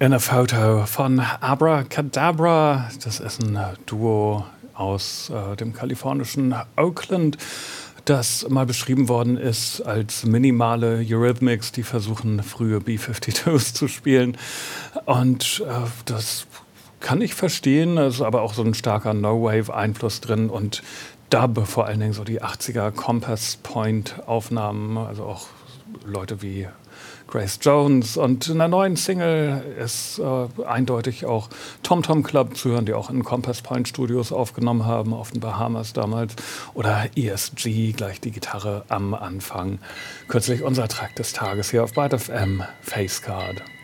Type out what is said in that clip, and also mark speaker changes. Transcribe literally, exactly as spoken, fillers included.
Speaker 1: In a Photo von Abracadabra. Das ist ein Duo aus äh, dem kalifornischen Oakland, das mal beschrieben worden ist als minimale Eurythmics, die versuchen, frühe B zweiundfünfzig zu spielen. Und äh, das kann ich verstehen, es ist aber auch so ein starker No-Wave-Einfluss drin und Dub, vor allen Dingen so die achtziger Compass Point-Aufnahmen, also auch Leute wie Grace Jones. Und in der neuen Single ist äh, eindeutig auch Tom Tom Club zu hören, die auch in Compass Point Studios aufgenommen haben, auf den Bahamas damals. Oder E S G, gleich die Gitarre am Anfang. Kürzlich unser Track des Tages hier auf Byte F M, Face Card.